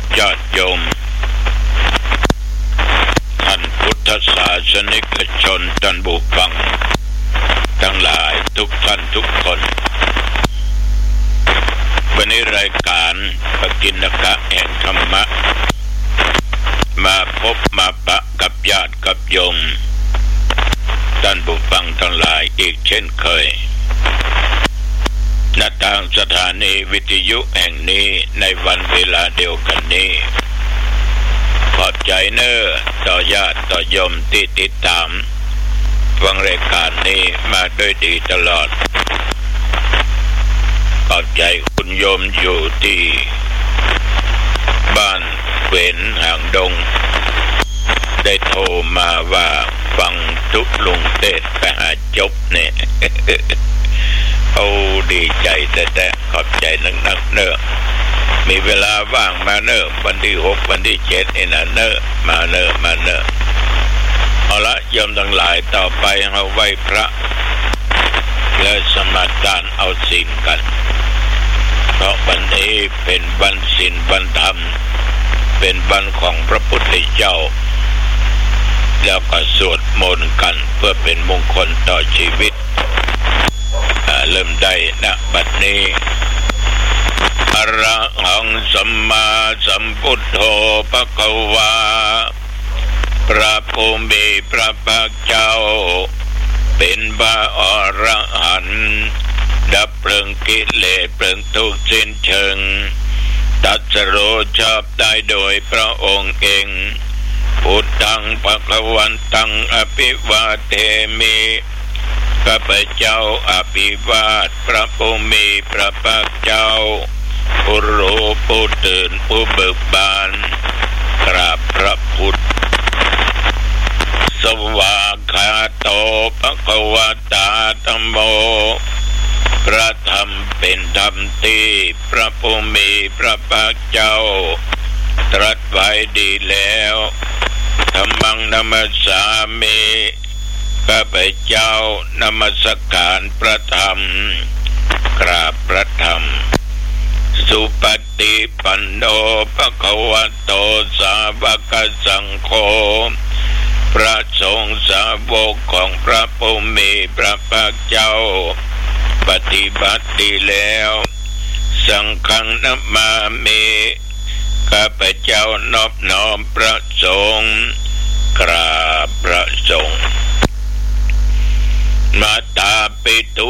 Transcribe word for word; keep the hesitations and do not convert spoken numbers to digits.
ญาติโยมท่านพุทธศาสนิกชนท่านผู้ฟังทั้งหลายทุกท่านทุกคนวันนี้รายการปกิณกะแห่งธรรมะมาพบมาปะกับญาติกับโยมท่านผู้ฟังทั้งหลายอีกเช่นเคยณทางสถานีวิทยุแห่งนี้ในวันเวลาเดียวกันนี้ขอบใจเนอต่อญาติต่อโยมที่ติดตามฟังรายการนี้มาด้วยดีตลอดขอบใจคุณโยมอยู่ที่บ้านเขวนหางดงได้โทรมาว่าฟังทุกลุงเทศไปหาจบเนี่ยเอาดีใจแต่แต่ขอบใจนักๆเนอะมีเวลาว่างมาเนอะวันที่หกวันที่เจ็ดนี่นะเนอะมาเนอะมาเนอะเอาละโยมทั้งหลายต่อไปเราไหว้พระและสมาทานเอาศีลกันเพราะวันนี้เป็นวันศีลวันธรรมเป็นวันของพระพุทธเจ้าแล้วก็สวดมนต์กันเพื่อเป็นมงคลต่อชีวิตเริ่มได้ณบัดนี้อะระหังสัมมาสัมพุทโธภควาพระภูมิพระภาคเจ้าเป็นพระอรหันต์ดับเพลิงกิเลสเพลิงทุกข์สิ้นเชิงตรัสรู้ชอบได้โดยพระองค์เองพุทธังภวันตังอภิวาเทมิข้าพเจ้าอภิวาทพระภูมิพระภาคเจ้าผู้รู้ผู้ตื่นผู้เบิกบานกราบพระพุทธสวากขาโตภควตาธัมโมพระธรรมเป็นธรรมที่พระภูมิพระภาคเจ้าตรัสไว้ดีแล้วธัมมังนัมสสามิข้าพเจ้านมัสการพระธรรมกราบพระธรรมสุปฏิปันโนภควโตสาวกสังโฆพระสงฆ์สาวกของพระภูมิพระภาคเจ้าปฏิบัติดีแล้วสังฆังนัมมามิข้าพเจ้านอบน้อมพระสงฆ์กราบพระสงฆ์มาตาปิตุ